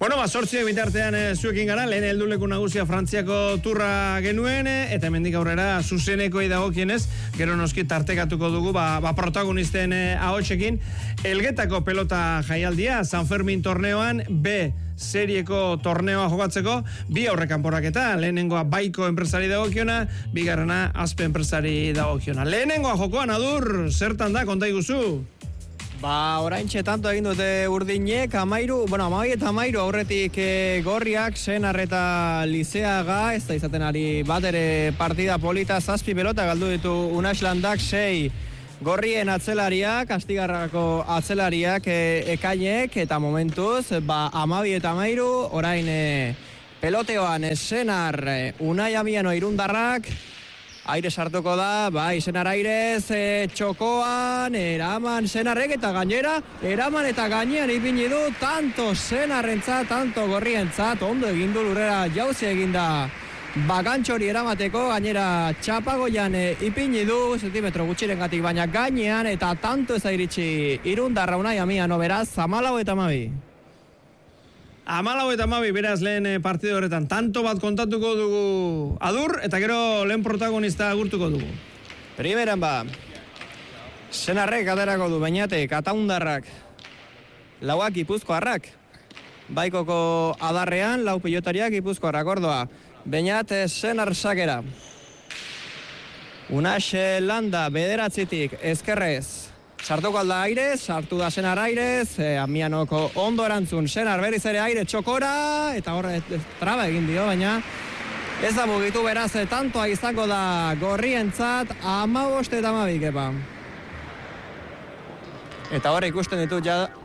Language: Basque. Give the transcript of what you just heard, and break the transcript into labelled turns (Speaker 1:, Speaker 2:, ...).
Speaker 1: Bueno, sortziak bitartean zuekin gara, lehen helduleku nagusia Frantziako turra genuen, eta hemendik aurrera zuzenekoi dagokienez, gero noski tartekatuko dugu, protagonisten ahotsekin, Elgetako pelota jaialdia, San Fermin torneoan, B serieko torneoa jokatzeko, bi aurrekanporaketa, lehenengoa Baiko enpresari dagokiona, bigarrena Aspe enpresari dagokiona. Lehenengoa jokoan, Adur, zertan da, konta iguzu?
Speaker 2: Oraintxe tanto egin dute urdinek, 12 eta 13 aurretik Gorriak, Senar eta Lizeaga, ez da izaten ari bat ere partida polita, 7 pelota galdu ditu Unaslandak, 6 Gorrien atzelariak, Astigarrako atzelariak Ekainek, eta momentuz, 12 eta 13, orain peloteoan Senar, Unai Amiano Irundarrak, aire sartuko da, Senar airez, txokoan, eraman Senarrek eta gainera, eraman eta gainean ipini du, tanto Senarrentzat, tanto Gorrientzat, ondo egin du lurrera jauzi eginda bakantxori eramateko, gainera txapagoian ipini du, zentimetro gutxirengatik baina gainean, eta tanto ez iritsi Irundarra Unai Amiano, beraz, 14 eta 12.
Speaker 1: 14 eta 12, beraz lehen partido horretan tanto bat kontatuko dugu Adur, eta gero lehen protagonista agurtuko dugu.
Speaker 2: Primeran Senarrek aterako du, Beñatek, Ataundarrak, lauak Gipuzkoarrak, Baikoko adarrean, lau pilotariak Gipuzkoarrak, ordoa, Beñat Senar sakera. Unax Landa, bederatzitik, ezkerrez, sartuko alda aire, sartu da Senar airez, Amianoko ondo erantzun, Senar berriz ere aire txokora, eta horre traba egin dio, baina ez da mugitu beraz, tantoa izango da Gorrientzat, 15 eta 12 kepa. Eta horre ikusten ditu ja